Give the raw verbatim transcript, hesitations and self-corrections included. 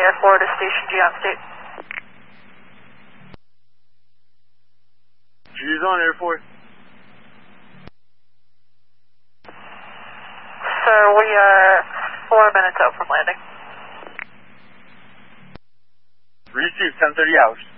Air Florida Station G on state. G's on Air Force. Sir, we are four minutes out from landing. Receive ten thirty hours.